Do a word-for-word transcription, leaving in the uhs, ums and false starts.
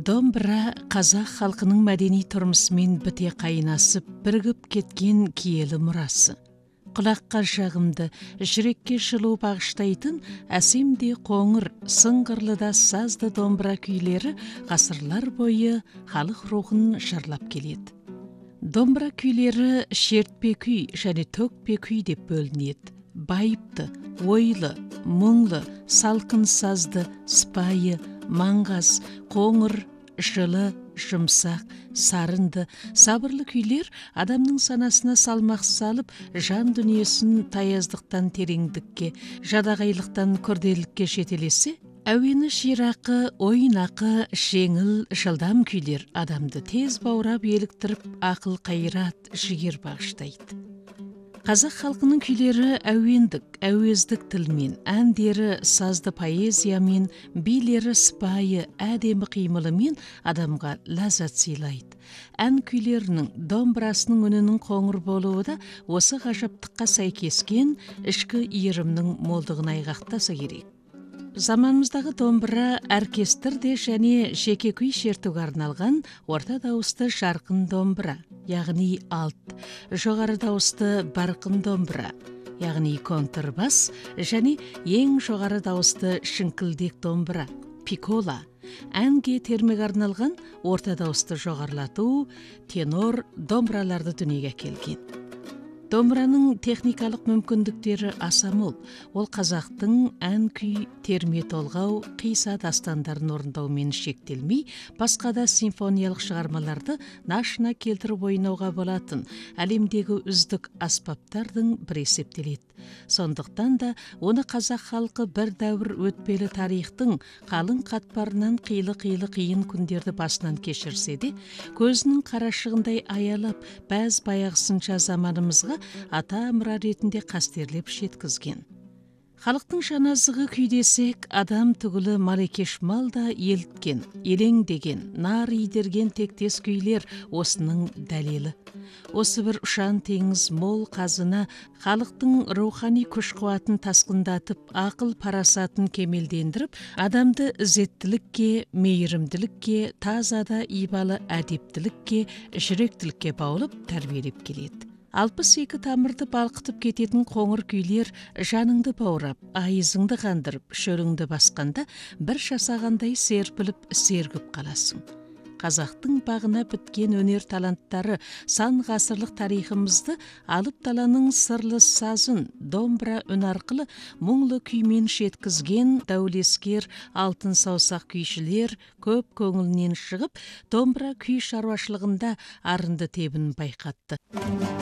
Домбыра қазақ халқының мәдени тұрмысымен біте қайнасып, бірігіп кеткен киелі мұрасы. Құлаққа жағымды, жүрекке жылу бағыштайтын әсемде қоңыр, сыңғырлы да сазды домбыра күйлері ғасырлар бойы халық рухын жырлап келеді. Домбыра күйлері шертпе күй және төкпе күй деп бөлінеді. Байыпты, ойлы, мұңлы, салқын сазды, сыпайы, маңғаз, қоңыр, жылы, жұмсақ, сарынды, сабырлы күйлер адамның санасына салмақ салып, жан дүниесін таяздықтан тереңдікке, жадағайлықтан күрделікке жетелесе, әуені ширақы, ойнақы, жеңіл, жылдам күйлер адамды тез баурап еліктіріп, ақыл қайрат, жігер бағыштайды. Қазақ халқының күйлері әуендік, әуездік тілмен, әндері сазды поэзиямен, билері сыпайы, әдемі қимылымен адамға ләззат сыйлайды. Ән күйлерінің, домбырасының үнінің қоңыр болуы да осы ғажаптыққа сәйкескен ішкі иірімнің молдығын айғақтаса керек. Заманымыздағы домбыра оркестрде және жеке күй шертуге арналған орта дауысты жарқын домбыра, яғни алт, жоғары дауысты барқын домбыра, яғни контрбас, және ең жоғары дауысты шіңкілдек домбыра, пикола, әнге термеге арналған орта дауысты жоғарылату, тенор домбыраларды дүниеге келген. Домбыраның техникалық мүмкіндіктері аса мол. Ол қазақтың ән күй, терме толғау, қиса дастандарын орындаумен шектелмей, басқа да симфониялық шығармаларды нашына келтіріп ойнауға болатын әлемдегі үздік аспаптардың бірі есептеледі. Сондықтан да оны қазақ халқы бір дәуір өтпелі тарихтың қалың қатпарынан қилы-қилы қиын күндерді басынан кешірсе де, көзінің қарашығындай аялап, бәз баяғысынша заманымызға ата мұра ретінде қастерлеп жеткізген. Халықтың жаназығы күй десек, адам түгілі малекеш мал да елткен, елеңдеген, нар идерген тектес күйлер осының дәлелі. Осы бір ұшан теңіз мол қазына халықтың рухани күш-қуатын тасқындатып, ақыл парасатын кемелдендіріп, адамды ізеттілікке, мейірімділікке, тазада ибалы әдептілікке, жүректілікке баулып тәрбиелеп келеді. Алпыс екі тамырды балқытып кететін қоңыр күйлер жаныңды баурап, айызыңды қандырып, шөліңді басқанда бір жасағандай серпіліп, сергіп қаласың. Қазақтың бағына біткен өнер таланттары сан ғасырлық тарихымызды алып даланың сырлы сазын домбыра үн арқылы мұңлы күймен жеткізген дәулескер алтын саусақ күйшілер көп көңілінен шығып, домбыра күй шаруашылығында арынды тебін байқатты.